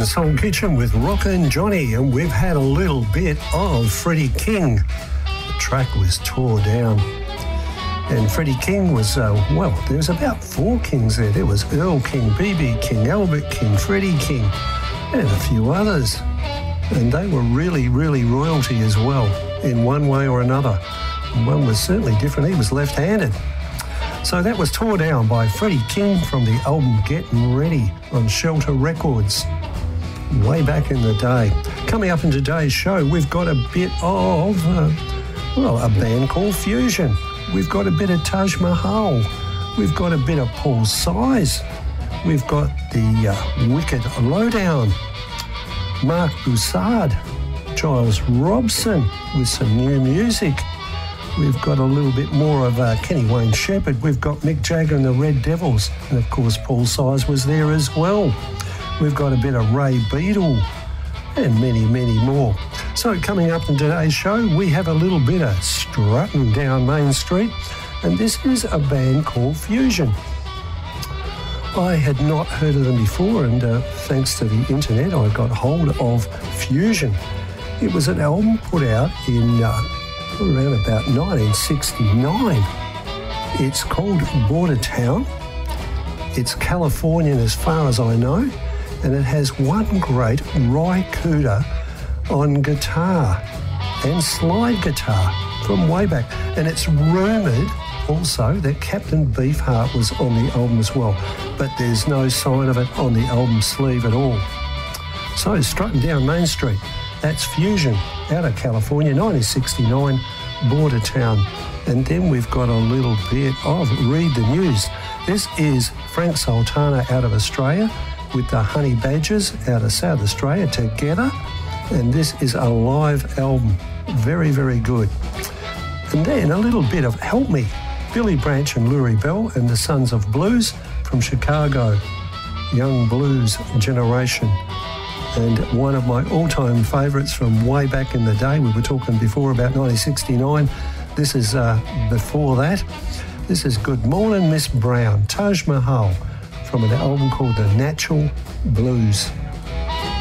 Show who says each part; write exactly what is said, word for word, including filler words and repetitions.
Speaker 1: the Soul Kitchen with Rockin' Johnny, and we've had a little bit of Freddie King. The track was Tore Down. And Freddie King was, uh, well, there was about four kings there. There was Earl King, B B King, Albert King, Freddie King, and a few others. And they were really, really royalty as well, in one way or another. And one was certainly different. He was left-handed. So that was Tore Down by Freddie King from the album Getting Ready on Shelter Records, way back in the day. Coming up in today's show, we've got a bit of, uh, well, a band called Fusion. We've got a bit of Taj Mahal. We've got a bit of Paul Size. We've got the uh, Wicked Lowdown. Mark Broussard, Giles Robson with some new music. We've got a little bit more of uh, Kenny Wayne Shepherd. We've got Mick Jagger and the Red Devils. And, of course, Paul Size was there as well. We've got a bit of Ray Beadle and many, many more. So coming up in today's show, we have a little bit of strutting down Main Street. And this is a band called Fusion. I had not heard of them before, and uh, thanks to the internet, I got hold of Fusion. It was an album put out in... Uh, around about nineteen sixty-nine. It's called Border Town. It's Californian as far as I know, and it has one great Ry Cooder on guitar and slide guitar from way back. And it's rumoured also that Captain Beefheart was on the album as well, but there's no sign of it on the album sleeve at all. So strutting down Main Street, that's Fusion out of California, nineteen sixty-nine, Border Town. And then we've got a little bit of Read the News. This is Frank Sultana out of Australia with the Honey Badgers out of South Australia together. And this is a live album. Very, very good. And then a little bit of Help Me, Billy Branch and Lurie Bell and the Sons of Blues from Chicago, Young Blues Generation. And one of my all-time favourites from way back in the day, we were talking before about nineteen sixty-nine. This is uh, before that. This is Good Morning Miss Brown, Taj Mahal, from an album called The Natural Blues.